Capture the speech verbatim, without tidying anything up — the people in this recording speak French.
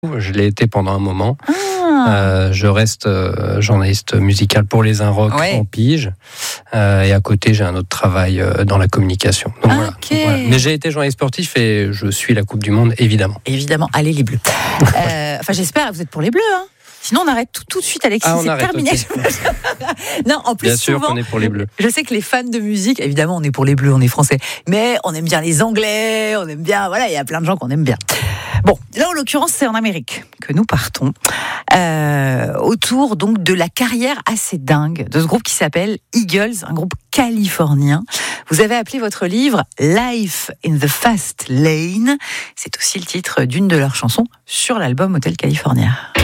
Je l'ai été pendant un moment. Ah. Euh, je reste euh, journaliste musical pour les Inrocks Ouais. en pige. Euh, et à côté, j'ai un autre travail euh, dans la communication. Donc, Ah, voilà. ok. Donc, voilà. Mais j'ai été journaliste sportif et je suis la Coupe du Monde, évidemment. Évidemment, allez les Bleus. Euh, enfin, j'espère, vous êtes pour les Bleus, hein. Sinon, on arrête tout, tout de suite, Alexis. Ah, on c'est arrête, terminé. ok. Non, en plus, Bien sûr souvent, qu'on est pour les Bleus. je sais que les fans de musique, évidemment, on est pour les Bleus, on est français, mais on aime bien les Anglais, on aime bien, voilà, il y a plein de gens qu'on aime bien. Bon, là, en l'occurrence, c'est en Amérique que nous partons, euh, autour donc de la carrière assez dingue de ce groupe qui s'appelle Eagles, un groupe californien. Vous avez appelé votre livre Life in the Fast Lane. C'est aussi le titre d'une de leurs chansons sur l'album Hotel California.